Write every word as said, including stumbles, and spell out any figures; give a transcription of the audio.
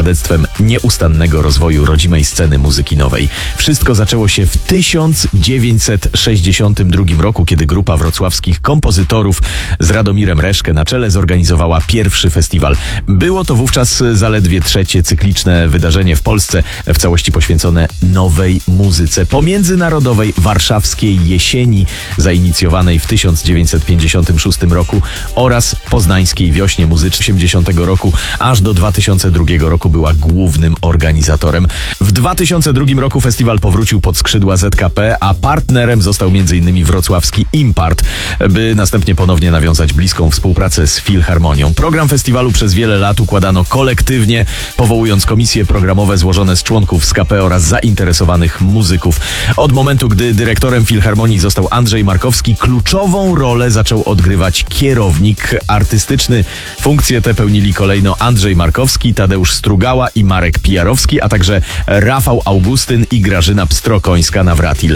świadectwem nieustannego rozwoju rodzimej sceny muzyki nowej. Wszystko zaczęło się w tysiąc dziewięćset sześćdziesiątym drugim roku, kiedy grupa wrocławskich kompozytorów z Radomirem Reszkę na czele zorganizowała pierwszy festiwal. Było to wówczas zaledwie trzecie cykliczne wydarzenie w Polsce, w całości poświęcone nowej muzyce po międzynarodowej warszawskiej jesieni, zainicjowanej w tysiąc dziewięćset pięćdziesiątym szóstym roku, oraz poznańskiej wiośnie muzycznej osiemdziesiątego roku, aż do dwa tysiące drugiego roku była głównym organizatorem. W dwa tysiące drugim roku festiwal powrócił pod skrzydła Z K P, a partnerem został między innymi wrocławski Impart, by następnie ponownie nawiązać bliską współpracę z Filharmonią. Program festiwalu przez wiele lat układano kolektywnie, powołując komisje programowe złożone z członków Z K P oraz zainteresowanych muzyków. Od momentu, gdy dyrektorem Filharmonii został Andrzej Markowski, kluczową rolę zaczął odgrywać kierownik artystyczny. Funkcje te pełnili kolejno Andrzej Markowski, Tadeusz Strugała i Marek Pijarowski, a także Rafał Augustyn i Grażyna Pstrokońska-Nawratil.